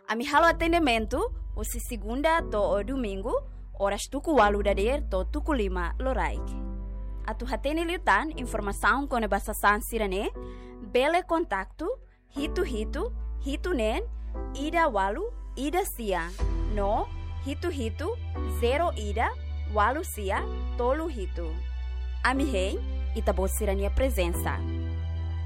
Ami halo atendimento, o segunda to o domingo, horas tuku walu dader to tuku 5 loraik. Atu hatene liutan informação com a basa san sirane, bele contacto, hitu nen, ida walu, ida sia, no, hitu, 0 ida, walu sia, tolu hitu. Ami rei, itabot sirania presença.